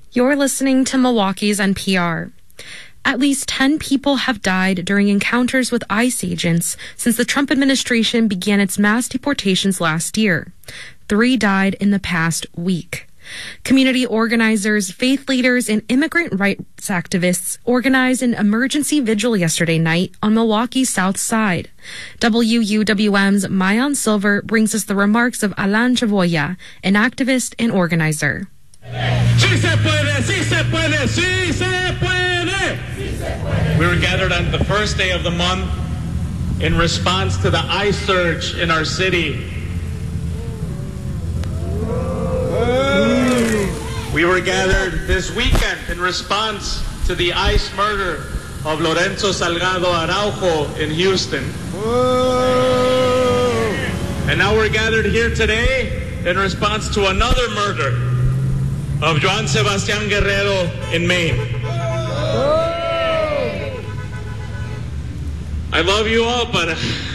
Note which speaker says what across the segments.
Speaker 1: You're listening to Milwaukee's NPR. At least 10 people have died during encounters with ICE agents since the Trump administration began its mass deportations last year. 3 died in the past week. Community organizers, faith leaders, and immigrant rights activists organized an emergency vigil yesterday night on Milwaukee's South Side. WUWM's Mayan Silver brings us the remarks of Alan Chavoya, an activist and organizer.
Speaker 2: Sí se puede, sí se puede, sí se puede. We were gathered on the first day of the month in response to the ICE surge in our city. We were gathered this weekend in response to the ICE murder of Lorenzo Salgado Araujo in Houston. And now we're gathered here today in response to another murder of Juan Sebastian Guerrero in Maine. I love you all, but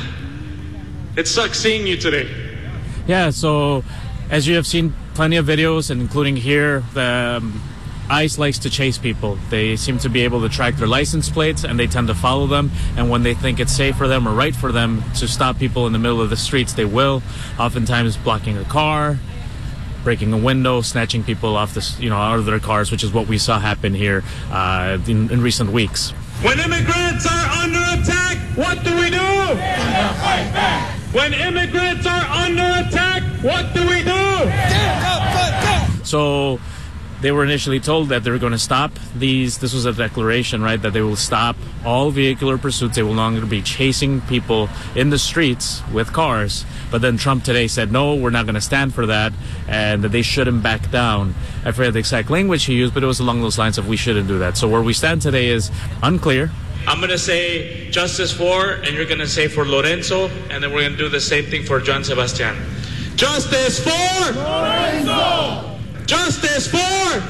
Speaker 2: it sucks seeing you today.
Speaker 3: Yeah, so as you have seen plenty of videos, and including here, the ICE likes to chase people. They seem to be able to track their license plates, and they tend to follow them. And when they think it's safe for them or right for them to stop people in the middle of the streets, they will. Oftentimes blocking a car, breaking a window, snatching people off out of their cars, which is what we saw happen here in recent weeks.
Speaker 2: When immigrants are under attack, what do we do? Stand up, fight back. When immigrants are under attack, what do we do? Stand up, fight back.
Speaker 3: So they were initially told that they were going to stop these. This was a declaration, right, that they will stop all vehicular pursuits. They will no longer be chasing people in the streets with cars. But then Trump today said, no, we're not going to stand for that, and that they shouldn't back down. I forget the exact language he used, but it was along those lines of we shouldn't do that. So where we stand today is unclear.
Speaker 2: I'm going to say justice for, and you're going to say for Lorenzo, and then we're going to do the same thing for Juan Sebastian. Justice for Lorenzo! Justice for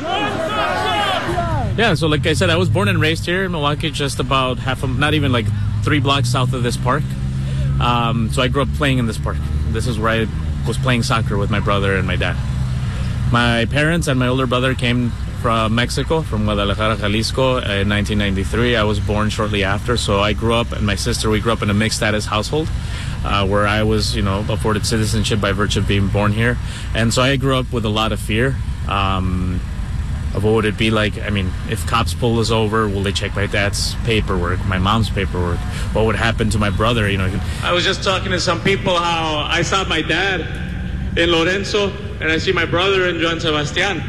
Speaker 2: Lorenzo!
Speaker 3: Yeah, so like I said, I was born and raised here in Milwaukee, just about not even like 3 blocks south of this park. So I grew up playing in this park. This is where I was playing soccer with my brother and my dad. My parents and my older brother came from Mexico, from Guadalajara, Jalisco, in 1993. I was born shortly after, so I grew up, and my sister, we grew up in a mixed status household, where I was, afforded citizenship by virtue of being born here. And so I grew up with a lot of fear of what would it be like. I mean, if cops pull us over, will they check my dad's paperwork, my mom's paperwork? What would happen to my brother?
Speaker 2: I was just talking to some people how I saw my dad in Lorenzo, and I see my brother in Juan Sebastian.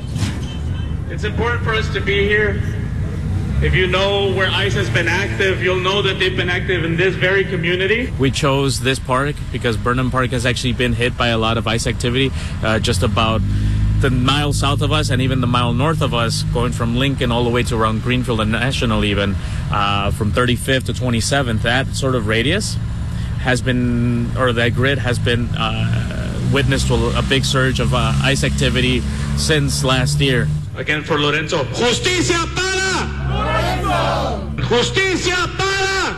Speaker 2: It's important for us to be here. If you know where ICE has been active, you'll know that they've been active in this very community.
Speaker 3: We chose this park because Burnham Park has actually been hit by a lot of ICE activity, just about the mile south of us and even the mile north of us, going from Lincoln all the way to around Greenfield and National even, from 35th to 27th. That sort of radius has been, or that grid has been witness to a big surge of ICE activity since last year.
Speaker 2: Again for Lorenzo. Justicia para! Lorenzo! Justicia para!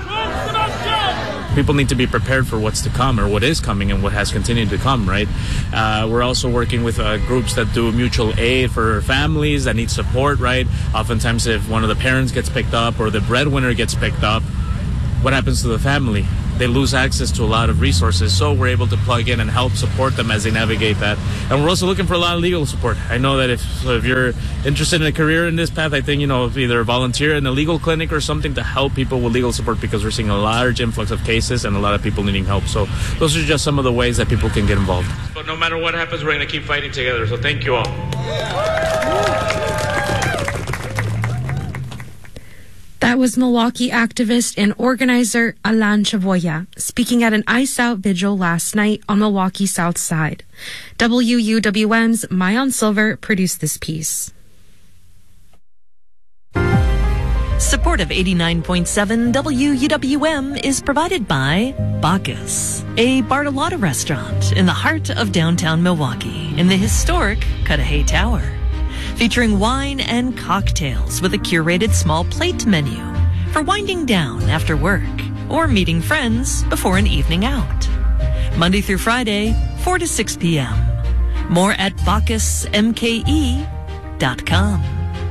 Speaker 3: People need to be prepared for what's to come, or what is coming and what has continued to come, right? We're also working with groups that do mutual aid for families that need support, right? Oftentimes if one of the parents gets picked up or the breadwinner gets picked up, what happens to the family? They lose access to a lot of resources, so we're able to plug in and help support them as they navigate that. And we're also looking for a lot of legal support. I know that if you're interested in a career in this path, I think, either volunteer in a legal clinic or something to help people with legal support, because we're seeing a large influx of cases and a lot of people needing help. So those are just some of the ways that people can get involved.
Speaker 2: But no matter what happens, we're going to keep fighting together. So thank you all.
Speaker 1: That was Milwaukee activist and organizer Alan Chavoya speaking at an ICE Out vigil last night on Milwaukee's South Side. WUWM's Mayan Silver produced this piece.
Speaker 4: Support of 89.7 WUWM is provided by Bacchus, a Bartolotta restaurant in the heart of downtown Milwaukee in the historic Cudahy Tower. Featuring wine and cocktails with a curated small plate menu for winding down after work or meeting friends before an evening out. Monday through Friday, 4 to 6 p.m. More at bacchusmke.com. WWM.com.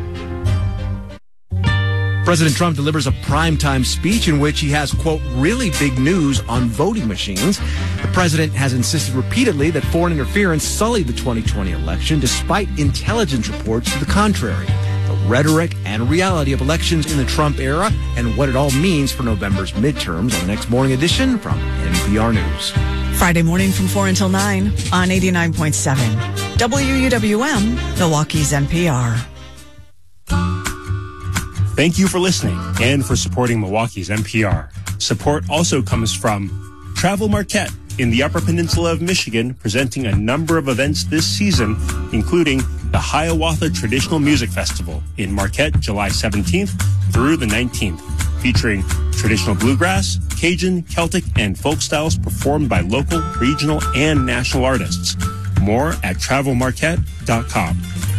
Speaker 5: President Trump delivers a primetime speech in which he has, quote, really big news on voting machines. The president has insisted repeatedly that foreign interference sullied the 2020 election, despite intelligence reports to the contrary. The rhetoric and reality of elections in the Trump era and what it all means for November's midterms on the next morning edition from NPR News.
Speaker 6: Friday morning from 4 until 9 on 89.7. WUWM, Milwaukee's NPR.
Speaker 7: Thank you for listening and for supporting Milwaukee's NPR. Support also comes from Travel Marquette in the Upper Peninsula of Michigan, presenting a number of events this season, including the Hiawatha Traditional Music Festival in Marquette, July 17th through the 19th, featuring traditional bluegrass, Cajun, Celtic, and folk styles performed by local, regional, and national artists. More at travelmarquette.com.